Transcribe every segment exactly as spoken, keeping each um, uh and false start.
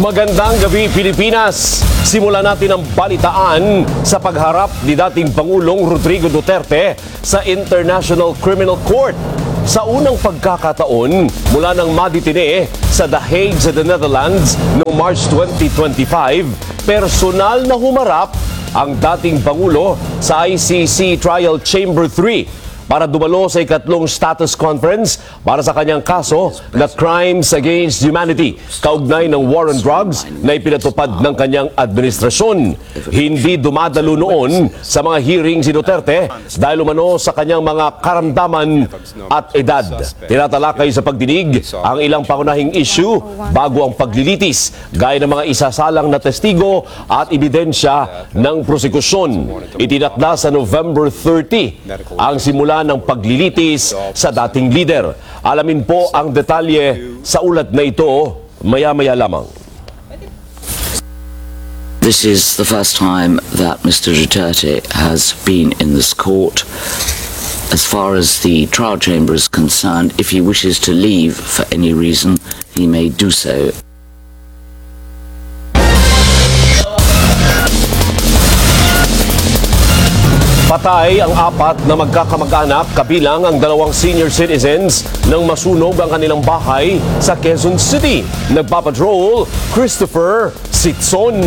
Magandang gabi, Pilipinas! Simulan natin ang balitaan sa pagharap ni dating Pangulong Rodrigo Duterte sa International Criminal Court. Sa unang pagkakataon, mula nang maditine sa The Hague sa the Netherlands noong March twenty twenty-five, personal na humarap ang dating Pangulo sa I C C Trial Chamber three para dumalo sa ikatlong status conference para sa kanyang kaso na crimes against humanity kaugnay ng war on drugs na ipinatupad ng kanyang administrasyon. Hindi dumadalo noon sa mga hearing si Duterte dahil umano sa kanyang mga karamdaman at edad. Tinatalakay sa pagdinig ang ilang pangunahing issue bago ang paglilitis, gaya ng mga isasalang na testigo at ebidensya ng prosekusyon. Itinakda sa November thirty ang simula ng paglilitis sa dating leader. Alamin po ang detalye sa ulat na ito maya-maya lamang. This is the first time that Mister Duterte has been in this court. As far as the trial chamber is concerned, if he wishes to leave for any reason, he may do so. Patay ang apat na magkakamag-anak kabilang ang dalawang senior citizens nang masunog ang kanilang bahay sa Quezon City. Nagpapatrol, Christopher Sitson.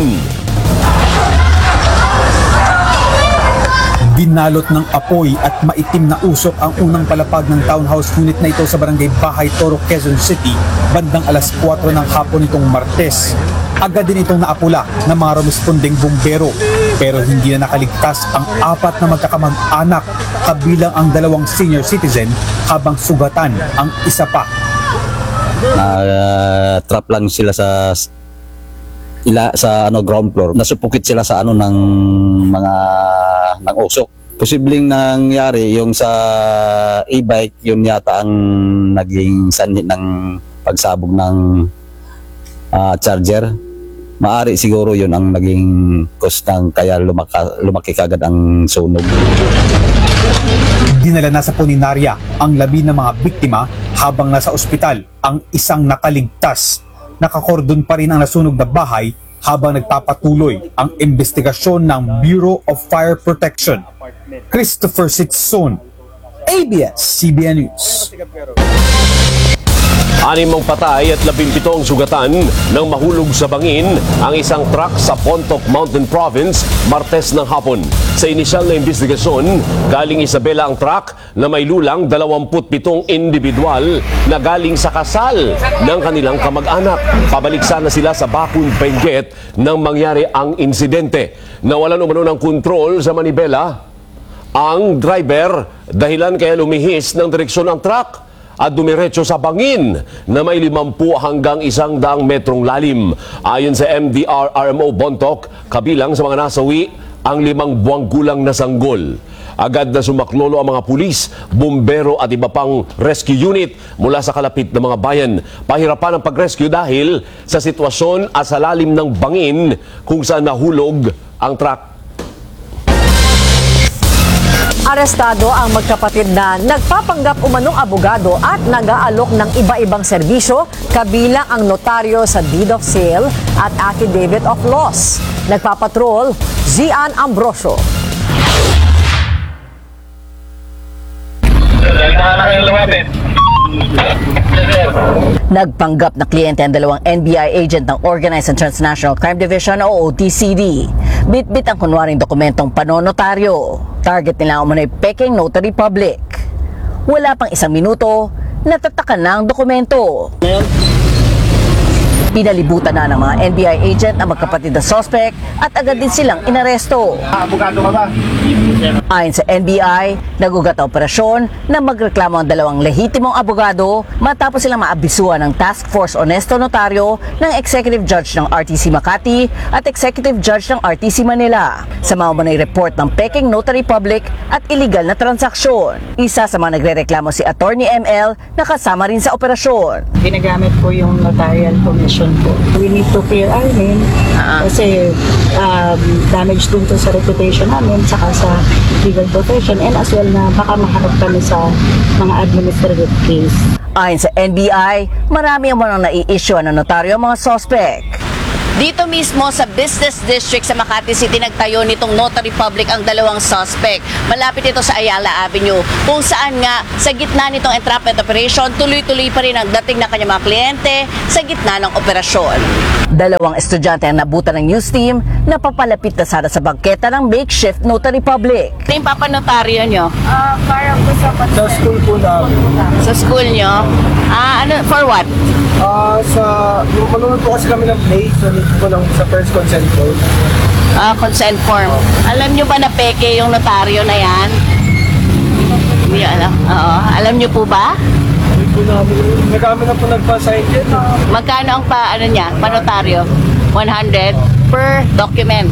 Binalot ng apoy at maitim na usok ang unang palapag ng townhouse unit na ito sa barangay Bahay Toro, Quezon City, bandang alas kwatro ng hapon nitong Martes. Agad din itong naapula ng mga responding bumbero, pero hindi na nakaligtas ang apat na magkakamag-anak kabilang ang dalawang senior citizen habang sugatan ang isa pa. Na-trap lang sila sa ila sa ano ground floor. Nasupukit sila sa ano ng mga ng usok. Posibleng nangyari yung sa e-bike, yun yata ang naging sanhi ng pagsabog ng uh, charger. Maari siguro yun ang naging cause ng kaya lumaka, lumaki kagad ang sunog. Dinala na sa puninarya ang labi ng mga biktima habang nasa ospital ang isang nakaligtas. Nakakordon pa rin ang nasunog na bahay habang nagpapatuloy ang investigasyon ng Bureau of Fire Protection. Christopher Sitson, A B S C B N News. Anim ang patay at labimpitong sugatan nang mahulog sa bangin ang isang truck sa Pontoc Mountain Province Martes ng hapon. Sa inisyal na investigasyon, galing Isabela ang truck na may lulang dalawampu't pitong individual na galing sa kasal ng kanilang kamag-anak. Pabalik sana sila sa Bakun, Benguet nang mangyari ang insidente. Nawalan umano ng kontrol sa manibela ang driver dahilan kaya lumihis ng direksyon ng truck at dumiretso sa bangin na may limampu hanggang isang daang metrong lalim. Ayon sa M D R R M O Bontoc, kabilang sa mga nasawi ang limang buwang gulang na sanggol. Agad na sumaklolo ang mga pulis, bumbero at iba pang rescue unit mula sa kalapit na mga bayan. Pahirapan ang pag-rescue dahil sa sitwasyon at sa lalim ng bangin kung saan nahulog ang truck. Arestado ang magkapatid na nagpapanggap umanong abogado at nag-aalok ng iba-ibang serbisyo kabilang ang notaryo sa deed of sale at affidavit of loss. Nagpapatrol, Zian Ambrosio. Nagpanggap na kliyente ang dalawang N B I agent ng Organized and Transnational Crime Division o O T C D. Bit-bit ang kunwaring dokumentong panonotaryo. Target nila umano'y peking notary public. Wala pang isang minuto, natatakan na ang dokumento. Pinalibutan na ng mga N B I agent ang magkapatid na suspect at agad din silang inaresto. Abogado ka ba? Ayon sa N B I, nagugat ang operasyon na magreklamo ang dalawang lehitimong abogado matapos silang maabisuhan ng Task Force Honesto Notaryo ng Executive Judge ng R T C Makati at Executive Judge ng R T C Manila sa mga manay report ng peking notary public at illegal na transaksyon. Isa sa mga nagrereklamo si Attorney M L na kasama rin sa operasyon. Ginagamit po yung notarial commission po. We need to clear our name uh-huh. kasi um, damage dun to sa reputation namin saka sa legal profession and as well na baka maharap kami sa mga administrative case. Ayon sa N B I, marami ang mga nai-issue ng notaryo ang mga suspect. Dito mismo sa Business District sa Makati City nagtayo nitong Notary Public ang dalawang suspect. Malapit ito sa Ayala Avenue kung saan nga sa gitna nitong entrapment operation tuloy-tuloy pa rin ang dating ng kanyang mga kliyente sa gitna ng operasyon. Dalawang estudyante ang nabutan ng news team na papalapit na sana sa bangketa ng makeshift Notary Public. Ito yung papanotaryo nyo? Ah, parang po sa Sa school po namin. Sa school nyo? Ah, ano, for what? Ah, sa, yung manunod po kasi kami ng play, so need po lang sa first consent form. Ah, consent form. Alam nyo ba na peke yung notaryo na yan? Hindi alam. Oo. Alam nyo po ba? Hindi po namin, may kami na po nagpa-sign din. Magkano ang pa, ano niya, panotaryo? one hundred per document.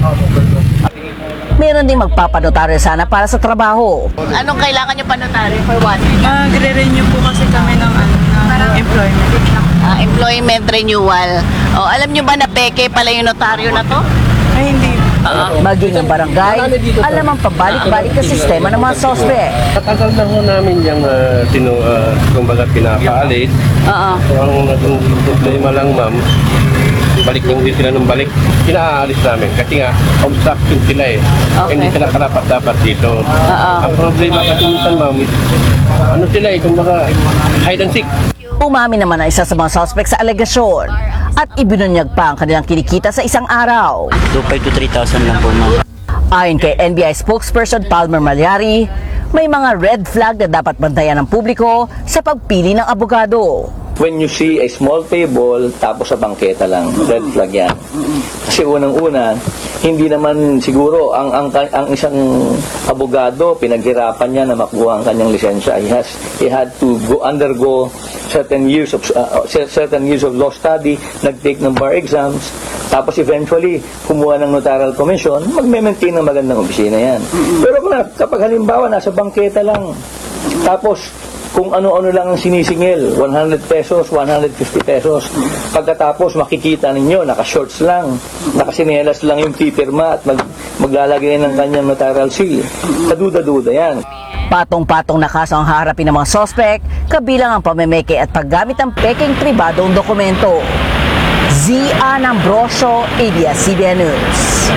Meron din magpapanotaryo sana para sa trabaho. Anong kailangan nyo panotaryo? For what? Magre-renew po kasi kami ng, ano, ng employment. Ah, employment renewal. O, alam nyo ba na peke pala yung notaryo na to? Ay, hindi. Maging ang barangay, alam ang pabalik-balik na sistema ng mga suspect. Matagal na ho namin yung uh, tinu, uh, kumbaga pinapaalis. Oo. So, ang naging problema lang, ma'am, balik yung hindi sila nung balik, pinaalis namin. Kasi nga, obstruction sila eh. Okay. Hindi sila karapat-dapat dito. Ang problema kasi minsan, ma'am, ano sila eh, kumbaga hide and seek. Umami naman ang isa sa mga suspect sa alegasyon at ibinunyag pa ang kanilang kinikita sa isang araw. two five to three thousand lang po, ma'am. Ayon kay N B I spokesperson Palmer Malyari, may mga red flag na dapat bantayan ng publiko sa pagpili ng abogado. When you see a small table tapos sa bangketa lang, red flag yan. Kasi unang-una, hindi naman siguro ang ang ang isang abogado pinaghirapan niya na makuha ang kanyang lisensya. He has he had to go undergo certain years of uh, certain years of law study, nag-take ng bar exams, tapos eventually kumuha ng notarial commission, magme-maintain ng magandang opisina yan. Pero kung kapag halimbawa nasa bangketa lang, tapos kung ano-ano lang ang sinisingil, one hundred pesos, one hundred fifty pesos. Pagkatapos makikita ninyo, naka-shorts lang, nakasinelas lang yung pipirma at mag maglalagay ng kanyang notarial seal. Kaduda-duda yan. Patong-patong na kaso ang haharapin ng mga suspect, kabilang ang pamemeke at paggamit ng peking pribadong dokumento. Zian Ambrosio, A B S C B N News.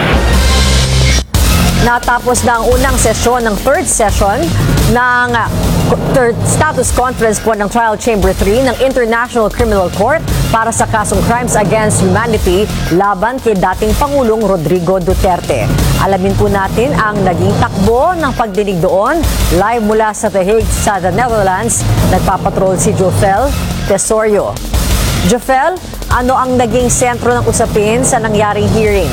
Natapos na ang unang sesyon ng third session ng third status conference po ng Trial Chamber three ng International Criminal Court para sa kasong Crimes Against Humanity laban kay dating Pangulong Rodrigo Duterte. Alamin po natin ang naging takbo ng pagdinig doon. Live mula sa The Hague sa the Netherlands, nagpapatrol si Jofel Tesorio. Jofel, ano ang naging sentro ng usapin sa nangyaring hearing?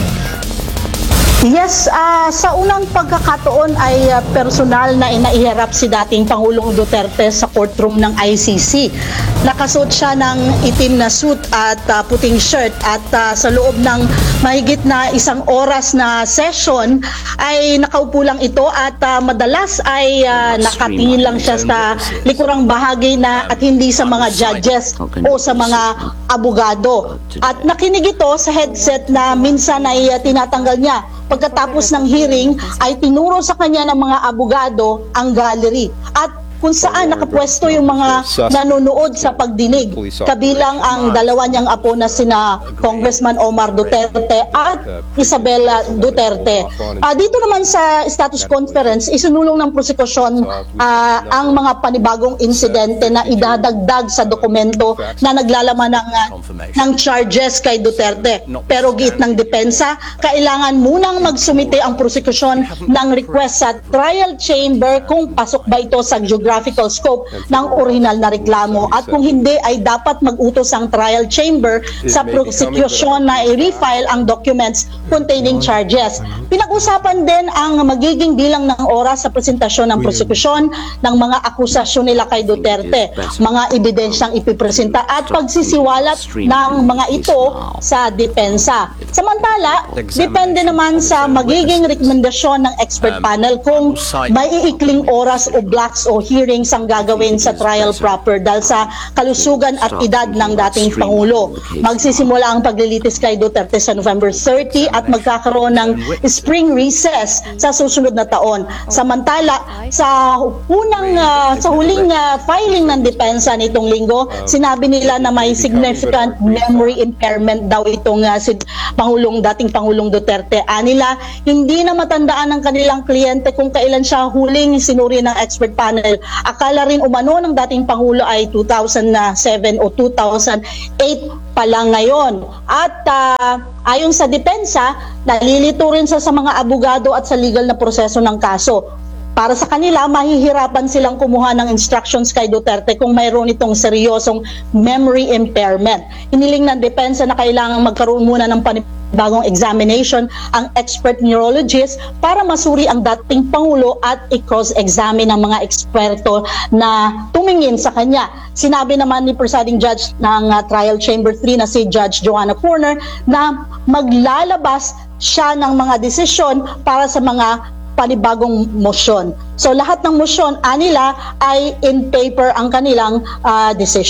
Yes, uh, sa unang pagkakataon ay uh, personal na inaiharap si dating Pangulong Duterte sa courtroom ng I C C. Nakasuot siya ng itim na suit at uh, puting shirt at uh, sa loob ng mahigit na isang oras na session ay nakaupo lang ito at uh, madalas ay uh, nakatingin lang siya sa likurang bahagi na at hindi sa mga judges o sa mga abogado. At nakinig ito sa headset na minsan ay uh, tinatanggal niya. Pagkatapos ng hearing ay tinuro sa kanya ng mga abogado ang gallery at kung saan nakapwesto yung mga nanonood sa pagdinig. Kabilang ang dalawa niyang apo na sina Congressman Omar Duterte at Isabela Duterte. Uh, dito naman sa status conference, isinulong ng prosekusyon uh, ang mga panibagong insidente na idadagdag sa dokumento na naglalaman ng, uh, ng charges kay Duterte. Pero giit ng depensa, kailangan munang magsumite ang prosekusyon ng request sa trial chamber kung pasok ba ito sa geographical scope ng original na reklamo at kung hindi ay dapat mag-utos ang trial chamber sa prosecution na i-refile ang documents containing charges. Pinag-usapan din ang magiging bilang ng oras sa presentasyon ng prosecution ng mga akusasyon nila kay Duterte, mga ebidensyang ipipresenta at pagsisiwalat ng mga ito sa depensa. Samantala, depende naman sa magiging rekomendasyon ng expert panel kung may iikling oras o blocks o hearing hearings ang gagawin sa trial proper dahil sa kalusugan at edad ng dating Pangulo. Magsisimula ang paglilitis kay Duterte sa November thirty at magkakaroon ng spring recess sa susunod na taon. Samantala, sa unang uh, sa huling uh, filing ng depensa nitong linggo, sinabi nila na may significant memory impairment daw itong uh, si Pangulong dating Pangulong Duterte. Anila, hindi na matandaan ng kanilang kliyente kung kailan siya huling sinuri ng expert panel. Akala rin umano ng dating Pangulo ay two thousand seven o two thousand eight pa lang ngayon. At uh, ayon sa depensa, nalilito rin sa, sa mga abogado at sa legal na proseso ng kaso. Para sa kanila, mahihirapan silang kumuha ng instructions kay Duterte kung mayroon itong seryosong memory impairment. Hiniling ng depensa na kailangan magkaroon muna ng panibagong examination ang expert neurologist para masuri ang dating Pangulo at i-cross-examine ang mga eksperto na tumingin sa kanya. Sinabi naman ni Presiding Judge ng uh, Trial Chamber three na si Judge Joanna Corner na maglalabas siya ng mga desisyon para sa mga panibagong motion. So lahat ng motion anila ay in paper ang kanilang uh, decision.